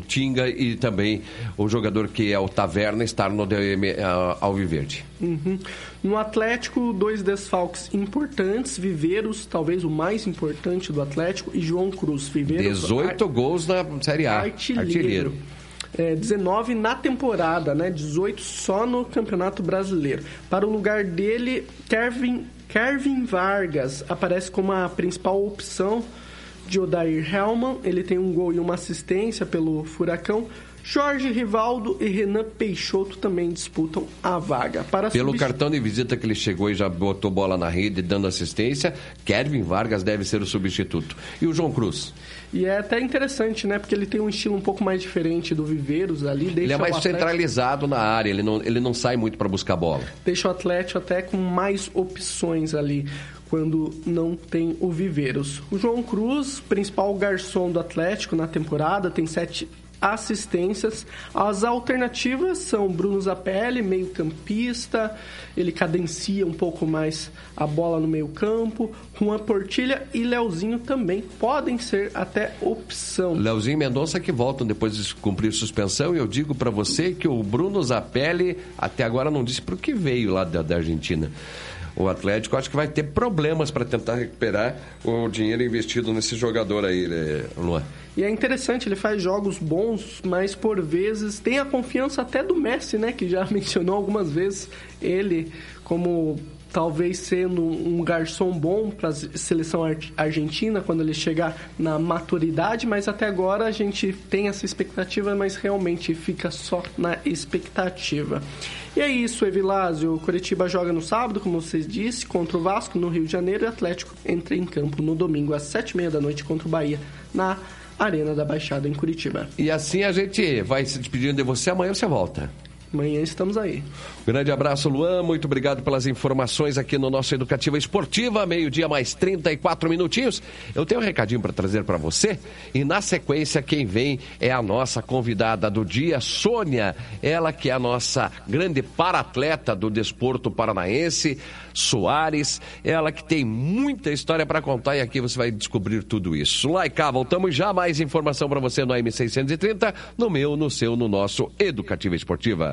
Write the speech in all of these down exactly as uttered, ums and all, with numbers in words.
Tinga e também o jogador que é o Taverna estar no D M Alviverde. Uhum. No Atlético, dois desfalques importantes, Viveiros, talvez o mais importante do Atlético, e João Cruz. Viveiros, dezoito ar... gols na Série A. Artilheiro. Artilheiro. É, dezenove na temporada, né? dezoito só no Campeonato Brasileiro. Para o lugar dele, Kevin, Kevin Vargas aparece como a principal opção de Odair Hellmann. Ele tem um gol e uma assistência pelo Furacão. Jorge Rivaldo e Renan Peixoto também disputam a vaga. Para Pelo substitu... cartão de visita que ele chegou e já botou bola na rede dando assistência, Kevin Vargas deve ser o substituto. E o João Cruz? E é até interessante, né? Porque ele tem um estilo um pouco mais diferente do Viveiros ali. Deixa ele é mais Atlético... centralizado na área, ele não, ele não sai muito para buscar bola. Deixa o Atlético até com mais opções ali, quando não tem o Viveiros. O João Cruz, principal garçom do Atlético na temporada, tem sete assistências. As alternativas são Bruno Zapelli, meio campista, ele cadencia um pouco mais a bola no meio campo. Juan Portilha e Leozinho também podem ser até opção. Leozinho e Mendonça que voltam depois de cumprir suspensão, e eu digo para você que o Bruno Zapelli até agora não disse para o que veio lá da, da Argentina. O Atlético acho que vai ter problemas para tentar recuperar o dinheiro investido nesse jogador aí, né, Luan? E é interessante, ele faz jogos bons, mas por vezes tem a confiança até do Messi, né? Que já mencionou algumas vezes ele como talvez sendo um garçom bom para a seleção argentina quando ele chegar na maturidade, mas até agora a gente tem essa expectativa, mas realmente fica só na expectativa. E é isso, Evilásio. O Coritiba joga no sábado, como vocês disse, contra o Vasco no Rio de Janeiro, e o Atlético entra em campo no domingo às sete e meia da noite contra o Bahia na Arena da Baixada, em Curitiba. E assim a gente vai se despedindo de você. Amanhã você volta. Amanhã estamos aí. Grande abraço, Luan. Muito obrigado pelas informações aqui no nosso Educativa Esportiva. Meio-dia mais trinta e quatro minutinhos. Eu tenho um recadinho para trazer para você. E na sequência, quem vem é a nossa convidada do dia, Sônia. Ela que é a nossa grande paratleta do desporto paranaense, Soares. Ela que tem muita história para contar e aqui você vai descobrir tudo isso. Lá e cá, voltamos já. Mais informação para você no A M seiscentos e trinta, no meu, no seu, no nosso Educativa Esportiva.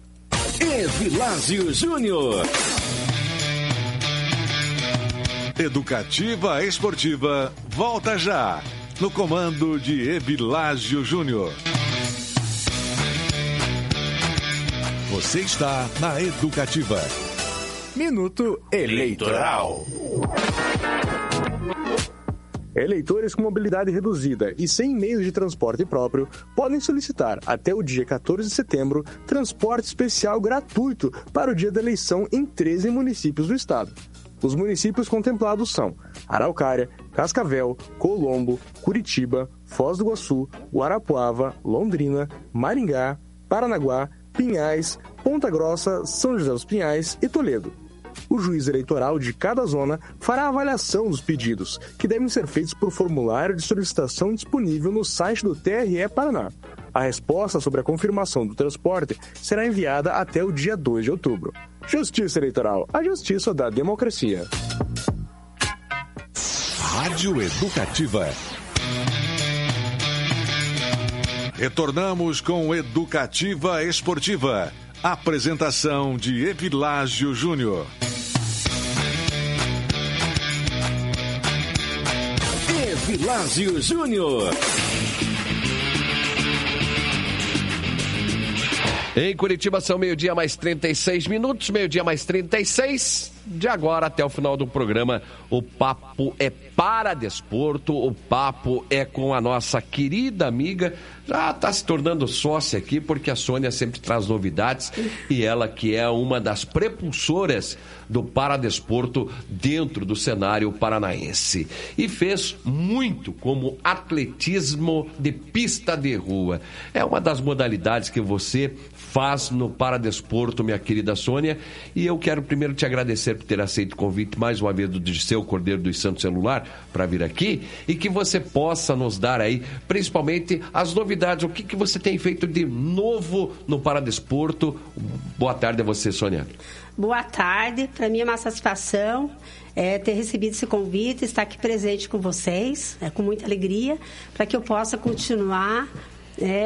Evilásio Júnior. Educativa Esportiva volta já, no comando de Evilásio Júnior. Você está na Educativa. Minuto Eleitoral. Eleitores com mobilidade reduzida e sem meios de transporte próprio podem solicitar, até o dia quatorze de setembro, transporte especial gratuito para o dia da eleição em treze municípios do estado. Os municípios contemplados são Araucária, Cascavel, Colombo, Curitiba, Foz do Iguaçu, Guarapuava, Londrina, Maringá, Paranaguá, Pinhais, Ponta Grossa, São José dos Pinhais e Toledo. O juiz eleitoral de cada zona fará a avaliação dos pedidos, que devem ser feitos por formulário de solicitação disponível no site do T R E Paraná. A resposta sobre a confirmação do transporte será enviada até o dia dois de outubro. Justiça Eleitoral, a justiça da democracia. Rádio Educativa. Retornamos com Educativa Esportiva. Apresentação de Evilásio Júnior. Evilásio Júnior. Em Curitiba são meio-dia mais trinta e seis minutos, meio-dia mais trinta e seis. De agora até o final do programa, o papo é para desporto, o papo é com a nossa querida amiga, já está se tornando sócia aqui, porque a Sônia sempre traz novidades, e ela que é uma das prepulsoras do paradesporto dentro do cenário paranaense. E fez muito como atletismo de pista de rua. É uma das modalidades que você faz no paradesporto, minha querida Sônia, e eu quero primeiro te agradecer por ter aceito o convite mais uma vez do Dirceu Cordeiro dos Santos Celular para vir aqui, e que você possa nos dar aí, principalmente, as novidades, o que, que você tem feito de novo no paradesporto. Boa tarde a você, Sônia. Boa tarde, para mim é uma satisfação é, ter recebido esse convite, estar aqui presente com vocês, é, com muita alegria, para que eu possa continuar é,